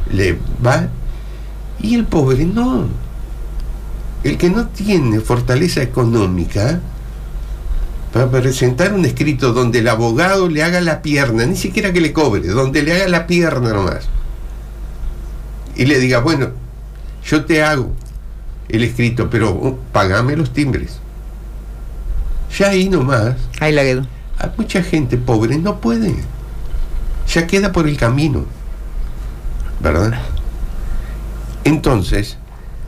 le va, y el pobre no. El que no tiene fortaleza económica para presentar un escrito donde el abogado le haga la pierna, ni siquiera que le cobre, donde le haga la pierna nomás, y le diga, bueno, yo te hago el escrito, pero pagame los timbres. Ya ahí nomás, ahí la quedó. A mucha gente pobre no puede, ya queda por el camino, ¿verdad? Entonces,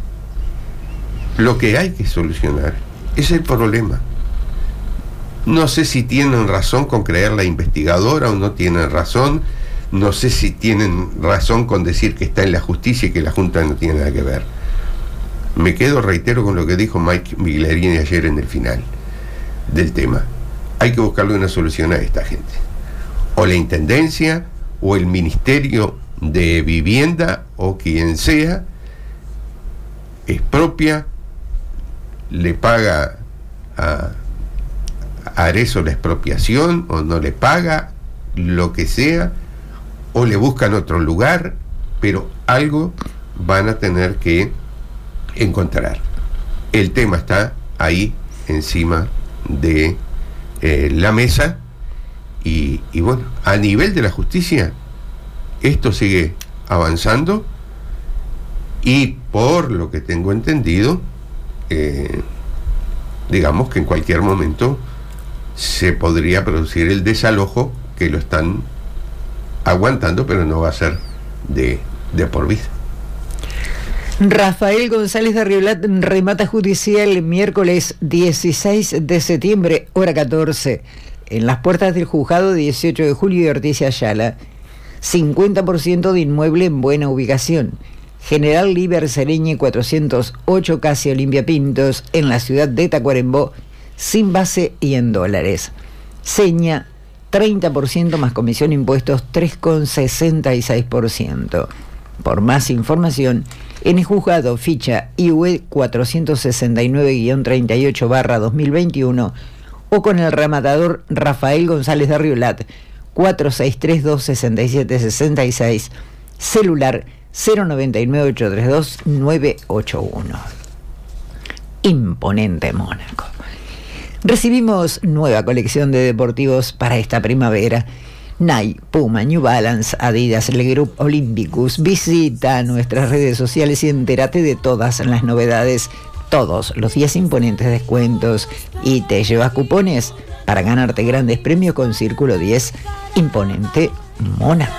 lo que hay que solucionar es el problema. No sé si tienen razón con creer la investigadora o no tienen razón. No sé si tienen razón con decir que está en la justicia y que la Junta no tiene nada que ver. Me quedo, reitero, con lo que dijo Mike Miglierini ayer en el final del tema. Hay que buscarle una solución a esta gente. O la Intendencia, o el Ministerio de Vivienda, o quien sea, expropia, le paga a Arezzo la expropiación, o no le paga, lo que sea, o le buscan otro lugar, pero algo van a tener que encontrar. El tema está ahí encima de la mesa, y bueno, a nivel de la justicia esto sigue avanzando, y por lo que tengo entendido, digamos que en cualquier momento se podría producir el desalojo, que lo están aguantando, pero no va a ser de por vida. Rafael González de Riolat remata judicial el miércoles 16 de septiembre, hora 14, en las puertas del juzgado 18 de julio de Ortiz y Ayala. 50% de inmueble en buena ubicación. General Líber Sereñe 408, casi Olimpia Pintos, en la ciudad de Tacuarembó, sin base y en dólares. Seña 30% más comisión impuestos 3,66%. Por más información, en el juzgado ficha IUE 469-38/2021 o con el rematador Rafael González de Riolat 4632-6766, celular 099-832-981. Imponente Mónaco. Recibimos nueva colección de deportivos para esta primavera. Nike, Puma, New Balance, Adidas, Le Group, Olympicus. Visita nuestras redes sociales y entérate de todas las novedades, todos los días imponentes descuentos, y te llevas cupones para ganarte grandes premios con Círculo 10. Imponente Mónaco.